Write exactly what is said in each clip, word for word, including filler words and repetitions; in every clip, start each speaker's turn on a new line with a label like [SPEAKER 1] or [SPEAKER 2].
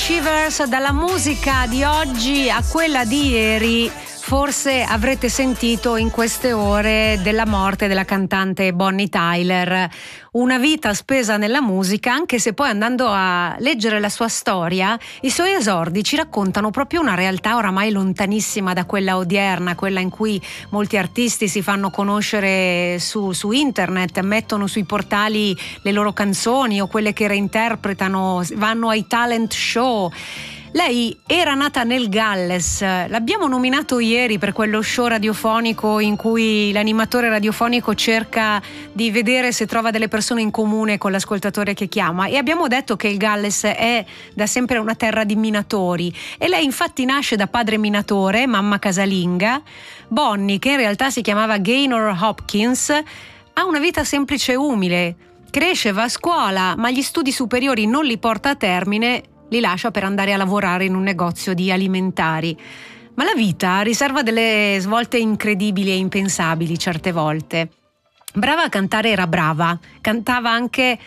[SPEAKER 1] Shivers. Dalla musica di oggi a quella di ieri forse avrete sentito in queste ore della morte della cantante Bonnie Tyler. Una vita spesa nella musica, anche se poi andando a leggere la sua storia, i suoi esordi ci raccontano proprio una realtà oramai lontanissima da quella odierna, quella in cui molti artisti si fanno conoscere su, su internet, mettono sui portali le loro canzoni o quelle che reinterpretano, vanno ai talent show. Lei era nata nel Galles, l'abbiamo nominato ieri per quello show radiofonico in cui l'animatore radiofonico cerca di vedere se trova delle persone in comune con l'ascoltatore che chiama, e abbiamo detto che il Galles è da sempre una terra di minatori e lei infatti nasce da padre minatore, mamma casalinga. Bonnie, che in realtà si chiamava Gaynor Hopkins, ha una vita semplice e umile, cresce, va a scuola, ma gli studi superiori non li porta a termine, li lascia per andare a lavorare in un negozio di alimentari. Ma la vita riserva delle svolte incredibili e impensabili certe volte. Brava a cantare era brava, cantava anche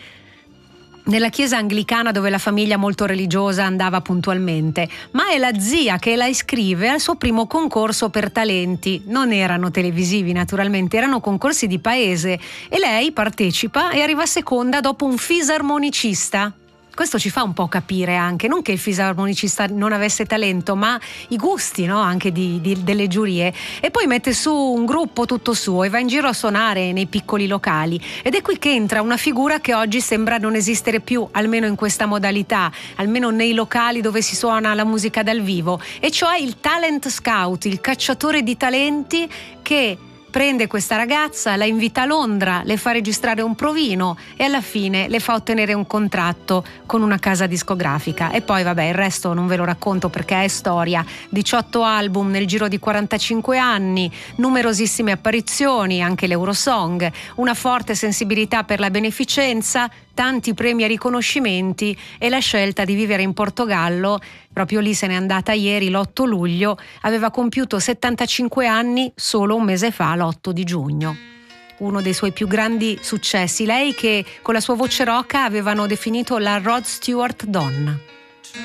[SPEAKER 1] nella chiesa anglicana dove la famiglia molto religiosa andava puntualmente, ma è la zia che la iscrive al suo primo concorso per talenti. Non erano televisivi naturalmente, erano concorsi di paese, e lei partecipa e arriva seconda dopo un fisarmonicista. Questo ci fa un po' capire anche, non che il fisarmonicista non avesse talento, ma i gusti, no? Anche di, di, delle giurie. E poi mette su un gruppo tutto suo e va in giro a suonare nei piccoli locali. Ed è qui che entra una figura che oggi sembra non esistere più, almeno in questa modalità, almeno nei locali dove si suona la musica dal vivo, e cioè il talent scout, il cacciatore di talenti che prende questa ragazza, la invita a Londra, le fa registrare un provino e alla fine le fa ottenere un contratto con una casa discografica. E poi vabbè, il resto non ve lo racconto perché è storia. diciotto album nel giro di quarantacinque anni, numerosissime apparizioni, anche l'Eurosong, una forte sensibilità per la beneficenza, tanti premi e riconoscimenti, e la scelta di vivere in Portogallo. Proprio lì se n'è andata ieri, l'otto luglio, aveva compiuto settantacinque anni solo un mese fa, l'otto di giugno. Uno dei suoi più grandi successi, lei che con la sua voce roca avevano definito la Rod Stewart donna.